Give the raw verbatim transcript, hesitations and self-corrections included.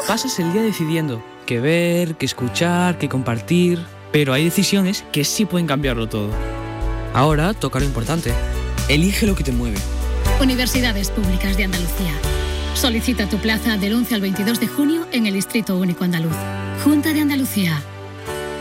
Pasas el día decidiendo qué ver, qué escuchar, qué compartir, pero hay decisiones que sí pueden cambiarlo todo. Ahora toca lo importante. Elige lo que te mueve. Universidades Públicas de Andalucía. Solicita tu plaza del once al veintidós de junio en el Distrito Único Andaluz. Junta de Andalucía.